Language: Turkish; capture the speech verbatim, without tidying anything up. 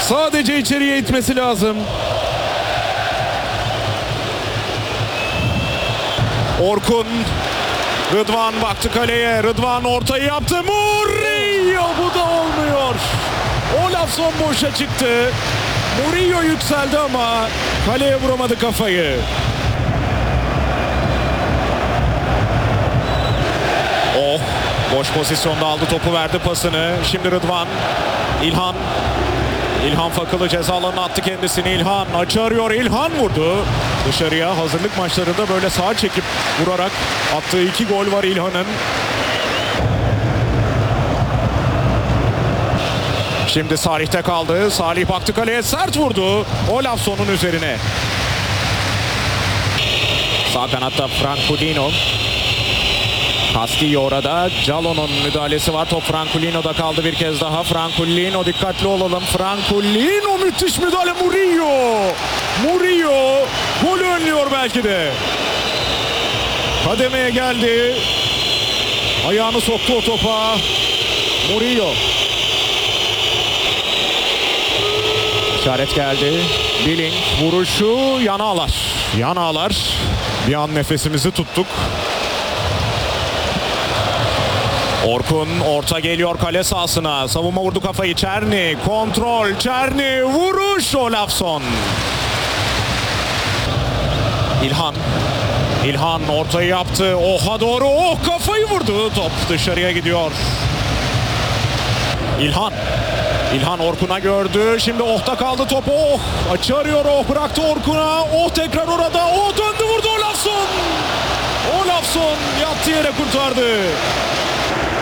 Sadece içeriye itmesi lazım. Orkun. Rıdvan baktı kaleye. Rıdvan ortayı yaptı. Murillo, bu da olmuyor. Olafsson boşa çıktı. Murillo yükseldi ama kaleye vuramadı kafayı. Oh, boş pozisyonda aldı topu, verdi pasını. Şimdi Rıdvan. İlhan. İlhan Fakılı ceza alanına attı kendisini. İlhan açı arıyor. İlhan vurdu. Dışarıya. Hazırlık maçlarında böyle sağa çekip vurarak attığı iki gol var İlhan'ın. Şimdi Salih'te kaldı. Salih baktı kaleye, sert vurdu. Olafsson'un üzerine. Sağ kanatta Franculino. Castillo orada. Jalon'un müdahalesi var. Top Franculino'da kaldı bir kez daha. Franculino, dikkatli olalım. Franculino, müthiş müdahale. Murillo. Murillo golü önlüyor belki de. Kademeye geldi. Ayağını soktu o topa. Murillo. İşaret geldi. Billing vuruşu yana ağlar. Yana ağlar. Bir an nefesimizi tuttuk. Orkun orta geliyor kale sahasına. Savunma vurdu kafayı. Çerni kontrol. Çerni vuruş. Olafsson. İlhan. İlhan ortayı yaptı. Oha doğru. Oh, kafayı vurdu. Top dışarıya gidiyor. İlhan. İlhan Orkun'a gördü. Şimdi Oh'ta kaldı topu. Oh, açı arıyor. Oh, bıraktı Orkun'a. Oh, tekrar orada. Oh, döndü vurdu Olafsson. Olafsson yattı yere kurtardı.